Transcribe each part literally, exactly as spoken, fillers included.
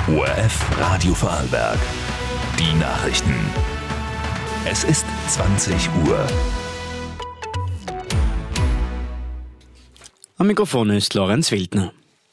O R F Radio Vorarlberg. Die Nachrichten. Es ist zwanzig Uhr. Am Mikrofon ist Lorenz Wildner.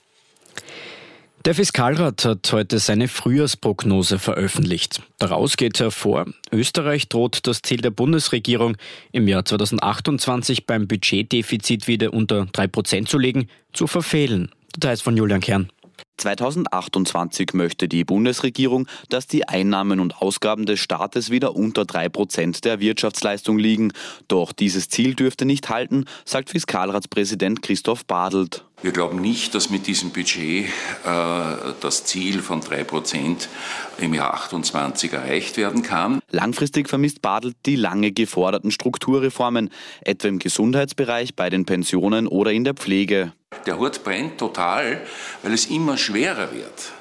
Der Fiskalrat hat heute seine Frühjahrsprognose veröffentlicht. Daraus geht hervor, Österreich droht das Ziel der Bundesregierung, im Jahr zweitausendachtundzwanzig beim Budgetdefizit wieder unter drei Prozent zu legen, zu verfehlen. Details von Julian Kern. zweitausendachtundzwanzig möchte die Bundesregierung, dass die Einnahmen und Ausgaben des Staates wieder unter drei Prozent der Wirtschaftsleistung liegen. Doch dieses Ziel dürfte nicht halten, sagt Fiskalratspräsident Christoph Badelt. Wir glauben nicht, dass mit diesem Budget äh, das Ziel von drei Prozent im Jahr achtundzwanzig erreicht werden kann. Langfristig vermisst Badelt die lange geforderten Strukturreformen, etwa im Gesundheitsbereich, bei den Pensionen oder in der Pflege. Der Hut brennt total, weil es immer schwerer wird,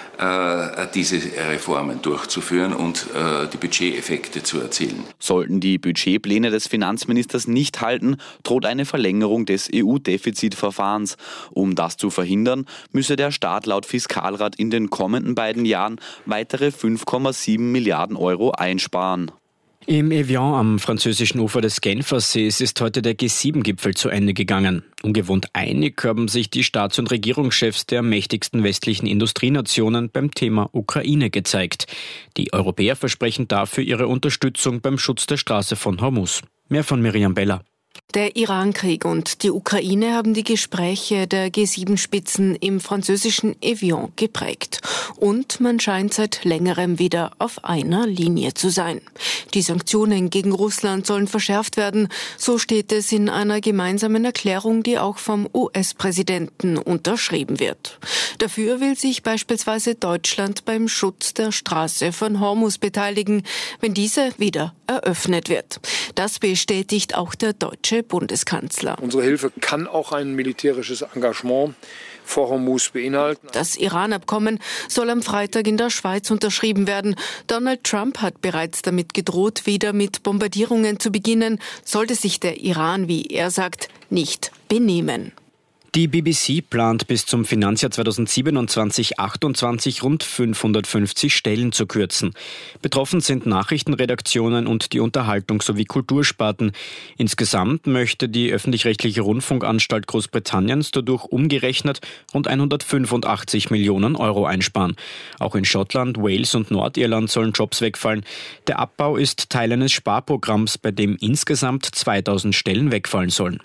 äh, diese Reformen durchzuführen und äh, die Budgeteffekte zu erzielen. Sollten die Budgetpläne des Finanzministers nicht halten, droht eine Verlängerung des E U-Defizitverfahrens. Um das zu verhindern, müsse der Staat laut Fiskalrat in den kommenden beiden Jahren weitere fünf Komma sieben Milliarden Euro einsparen. Im Evian am französischen Ufer des Genfersees ist heute der G sieben Gipfel zu Ende gegangen. Ungewohnt einig haben sich die Staats- und Regierungschefs der mächtigsten westlichen Industrienationen beim Thema Ukraine gezeigt. Die Europäer versprechen dafür ihre Unterstützung beim Schutz der Straße von Hormuz. Mehr von Miriam Beller. Der Irankrieg und die Ukraine haben die Gespräche der G sieben Spitzen im französischen Evian geprägt. Und man scheint seit längerem wieder auf einer Linie zu sein. Die Sanktionen gegen Russland sollen verschärft werden, so steht es in einer gemeinsamen Erklärung, die auch vom U S-Präsidenten unterschrieben wird. Dafür will sich beispielsweise Deutschland beim Schutz der Straße von Hormuz beteiligen, wenn diese wieder eröffnet wird. Das bestätigt auch der deutsche Bundeskanzler. Unsere Hilfe kann auch ein militärisches Engagement vor Hormuz beinhalten. Das Iran-Abkommen soll am Freitag in der Schweiz unterschrieben werden. Donald Trump hat bereits damit gedroht, wieder mit Bombardierungen zu beginnen, sollte sich der Iran, wie er sagt, nicht benehmen. Die B B C plant bis zum Finanzjahr zweitausendsiebenundzwanzig achtundzwanzig rund fünfhundertfünfzig Stellen zu kürzen. Betroffen sind Nachrichtenredaktionen und die Unterhaltung sowie Kultursparten. Insgesamt möchte die öffentlich-rechtliche Rundfunkanstalt Großbritanniens dadurch umgerechnet rund hundertfünfundachtzig Millionen Euro einsparen. Auch in Schottland, Wales und Nordirland sollen Jobs wegfallen. Der Abbau ist Teil eines Sparprogramms, bei dem insgesamt zweitausend Stellen wegfallen sollen.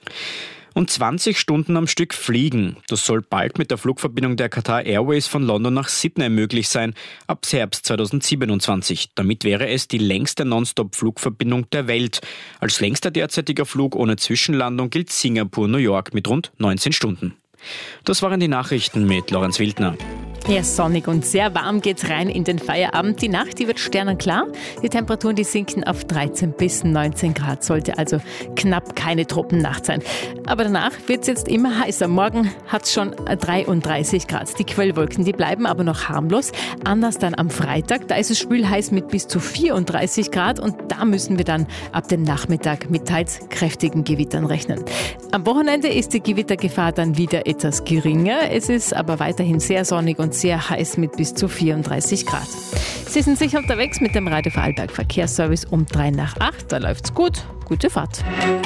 Und zwanzig Stunden am Stück fliegen. Das soll bald mit der Flugverbindung der Qatar Airways von London nach Sydney möglich sein, ab Herbst zweitausendsiebenundzwanzig. Damit wäre es die längste Nonstop-Flugverbindung der Welt. Als längster derzeitiger Flug ohne Zwischenlandung gilt Singapur-New York mit rund neunzehn Stunden. Das waren die Nachrichten mit Lorenz Wildner. Ja, sonnig und sehr warm geht's rein in den Feierabend. Die Nacht, die wird sternenklar. Die Temperaturen, die sinken auf dreizehn bis neunzehn Grad. Sollte also knapp keine Tropennacht sein. Aber danach wird's jetzt immer heißer. Morgen hat's schon dreiunddreißig Grad. Die Quellwolken, die bleiben aber noch harmlos. Anders dann am Freitag. Da ist es schwülheiß mit bis zu vierunddreißig Grad. Und da müssen wir dann ab dem Nachmittag mit teils kräftigen Gewittern rechnen. Am Wochenende ist die Gewittergefahr dann wieder etwas geringer. Es ist aber weiterhin sehr sonnig und sehr heiß mit bis zu vierunddreißig Grad. Sie sind sicher unterwegs mit dem Radio Vorarlberg Verkehrsservice um drei nach acht. Da läuft's gut. Gute Fahrt.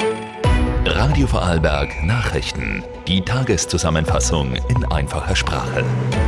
Radio Vorarlberg Nachrichten. Die Tageszusammenfassung in einfacher Sprache.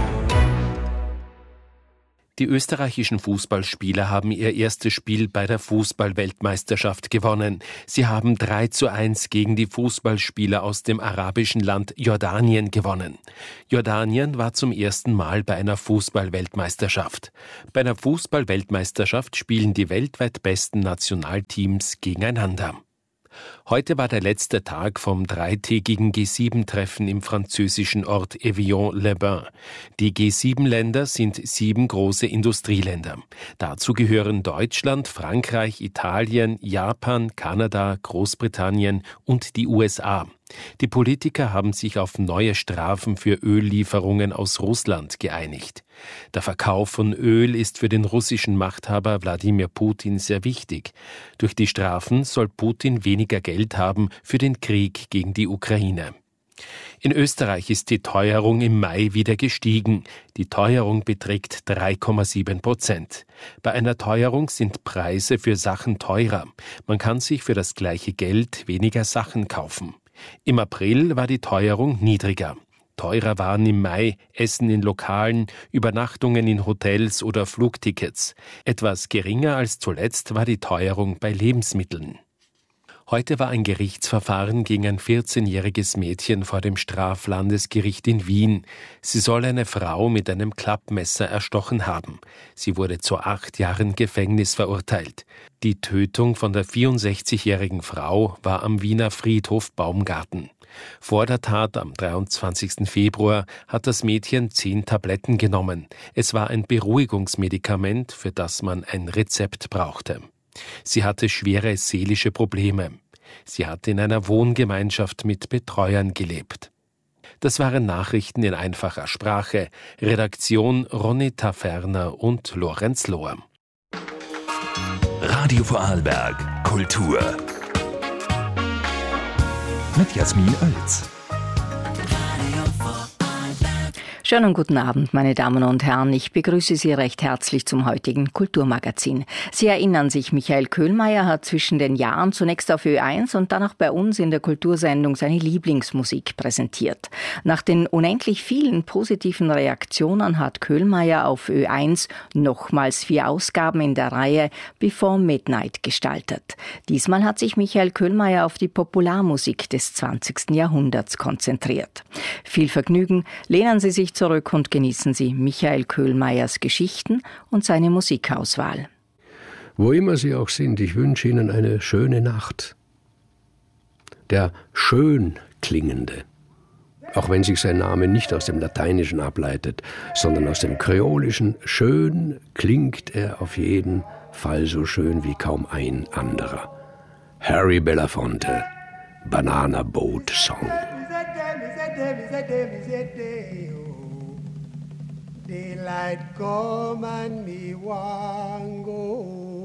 Die österreichischen Fußballspieler haben ihr erstes Spiel bei der Fußball-Weltmeisterschaft gewonnen. Sie haben drei zu eins gegen die Fußballspieler aus dem arabischen Land Jordanien gewonnen. Jordanien war zum ersten Mal bei einer Fußball-Weltmeisterschaft. Bei einer Fußball-Weltmeisterschaft spielen die weltweit besten Nationalteams gegeneinander. Heute war der letzte Tag vom dreitägigen G sieben Treffen im französischen Ort Evian-les-Bains. Die G sieben Länder sind sieben große Industrieländer. Dazu gehören Deutschland, Frankreich, Italien, Japan, Kanada, Großbritannien und die U S A. Die Politiker haben sich auf neue Strafen für Öllieferungen aus Russland geeinigt. Der Verkauf von Öl ist für den russischen Machthaber Wladimir Putin sehr wichtig. Durch die Strafen soll Putin weniger Geld haben für den Krieg gegen die Ukraine. In Österreich ist die Teuerung im Mai wieder gestiegen. Die Teuerung beträgt drei Komma sieben Prozent. Bei einer Teuerung sind Preise für Sachen teurer. Man kann sich für das gleiche Geld weniger Sachen kaufen. Im April war die Teuerung niedriger. Teurer waren im Mai Essen in Lokalen, Übernachtungen in Hotels oder Flugtickets. Etwas geringer als zuletzt war die Teuerung bei Lebensmitteln. Heute war ein Gerichtsverfahren gegen ein vierzehnjähriges Mädchen vor dem Straflandesgericht in Wien. Sie soll eine Frau mit einem Klappmesser erstochen haben. Sie wurde zu acht Jahren Gefängnis verurteilt. Die Tötung von der vierundsechzigjährigen Frau war am Wiener Friedhof Baumgarten. Vor der Tat am dreiundzwanzigsten Februar hat das Mädchen zehn Tabletten genommen. Es war ein Beruhigungsmedikament, für das man ein Rezept brauchte. Sie hatte schwere seelische Probleme. Sie hatte in einer Wohngemeinschaft mit Betreuern gelebt. Das waren Nachrichten in einfacher Sprache. Redaktion Ronita Ferner und Lorenz Lohr. Radio Vorarlberg Kultur mit Jasmin Oelz. Schönen guten Abend, meine Damen und Herren. Ich begrüße Sie recht herzlich zum heutigen Kulturmagazin. Sie erinnern sich, Michael Köhlmeier hat zwischen den Jahren zunächst auf Ö eins und dann auch bei uns in der Kultursendung seine Lieblingsmusik präsentiert. Nach den unendlich vielen positiven Reaktionen hat Köhlmeier auf Ö eins nochmals vier Ausgaben in der Reihe Before Midnight gestaltet. Diesmal hat sich Michael Köhlmeier auf die Popularmusik des zwanzigsten Jahrhunderts konzentriert. Viel Vergnügen, lehnen Sie sich zurück und genießen Sie Michael Köhlmeiers Geschichten und seine Musikauswahl. Wo immer Sie auch sind, ich wünsche Ihnen eine schöne Nacht. Der schön klingende, auch wenn sich sein Name nicht aus dem Lateinischen ableitet, sondern aus dem Kreolischen, schön klingt er auf jeden Fall so schön wie kaum ein anderer. Harry Belafonte, Banana Boat Song. Daylight come and me want go